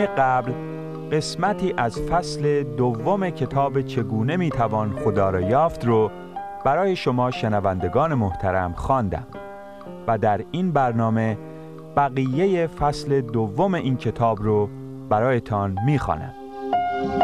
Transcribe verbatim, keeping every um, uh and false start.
قبل قسمتی از فصل دوم کتاب چگونه میتوان خدا را یافت رو برای شما شنوندگان محترم خواندم و در این برنامه بقیه فصل دوم این کتاب رو برایتان میخوانم.